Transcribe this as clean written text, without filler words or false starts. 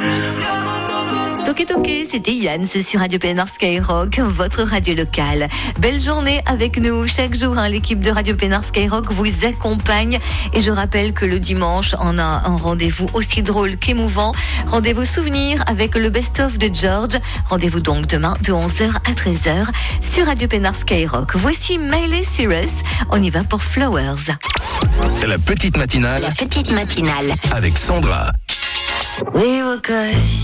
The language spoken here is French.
Toké Toké, c'était Yann sur Radio PNR Skyrock, votre radio locale. Belle journée avec nous. Chaque jour, l'équipe de Radio PNR Skyrock vous accompagne. Et je rappelle que le dimanche, on a un rendez-vous aussi drôle qu'émouvant. Rendez-vous souvenir avec le best-of de George. Rendez-vous donc demain de 11h à 13h sur Radio PNR Skyrock. Voici Miley Cyrus. On y va pour Flowers. La petite matinale. La petite matinale. Avec Sandra. We were good.